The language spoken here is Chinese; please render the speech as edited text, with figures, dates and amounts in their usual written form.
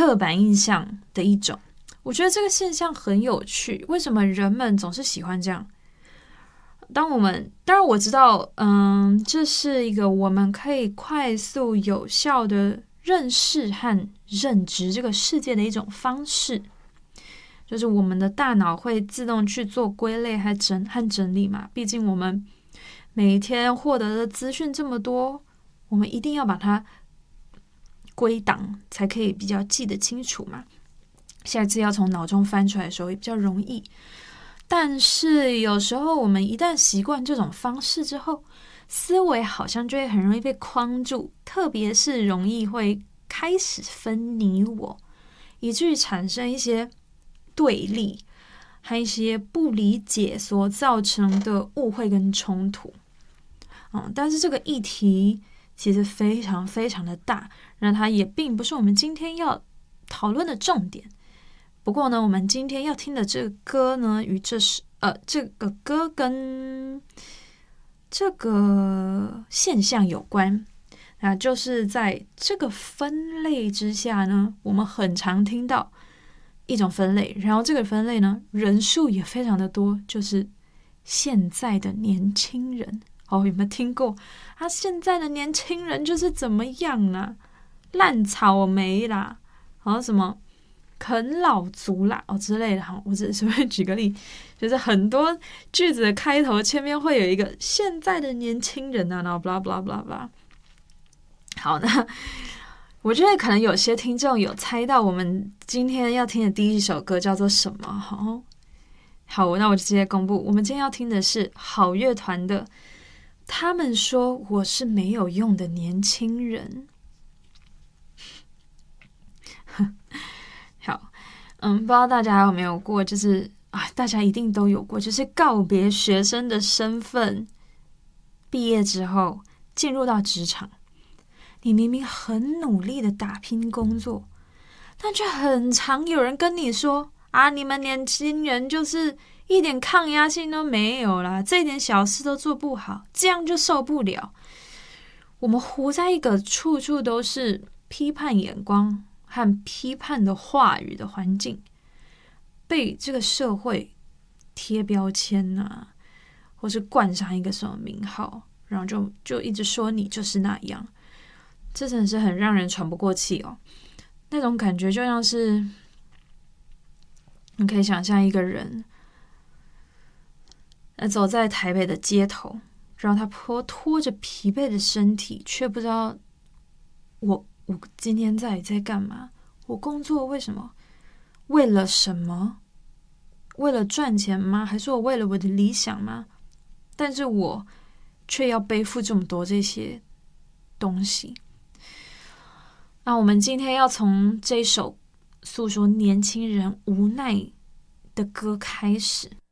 刻板印象的一种。我觉得这个现象很有趣，为什么人们总是喜欢这样？当然我知道，这是一个我们可以快速有效的认识和认知这个世界的一种方式，就是我们的大脑会自动去做归类和整理嘛。毕竟我们每一天获得的资讯这么多，我们一定要把它归档，才可以比较记得清楚嘛。下一次要从脑中翻出来的时候也比较容易。但是有时候我们一旦习惯这种方式之后，思维好像就会很容易被框住，特别是容易会开始分你我，以至于产生一些对立和一些不理解所造成的误会跟冲突。但是这个议题其实非常非常的大，那它也并不是我们今天要讨论的重点。不过呢，我们今天要听的这个歌呢，与这个歌跟这个现象有关。那就是在这个分类之下呢，我们很常听到一种分类，然后这个分类呢，人数也非常的多，就是现在的年轻人。有没有听过？现在的年轻人就是怎么样啊？烂草莓啦，然后什么啃老族啦之类的。我只是会举个例，就是很多句子的开头前面会有一个现在的年轻人啊，然后 blah blah blah blah。好，那我觉得可能有些听众有猜到我们今天要听的第一首歌叫做什么。好，那我就直接公布，我们今天要听的是好乐团的他们说我是没有用的年轻人。好，不知道大家有没有过，就是大家一定都有过，就是告别学生的身份，毕业之后进入到职场，你明明很努力的打拼工作，但却很常有人跟你说你们年轻人就是一点抗压性都没有啦，这一点小事都做不好，这样就受不了。我们活在一个处处都是批判眼光和批判的话语的环境，被这个社会贴标签或是冠上一个什么名号，然后就一直说你就是那样，这真的是很让人喘不过气哦。那种感觉就像是你可以想象一个人走在台北的街头，然后他拖着疲惫的身体，却不知道我今天在干嘛，我工作为什么，为了什么，为了赚钱吗？还是我为了我的理想吗？但是我却要背负这么多这些东西。那我们今天要从这首诉说年轻人无奈的歌开始。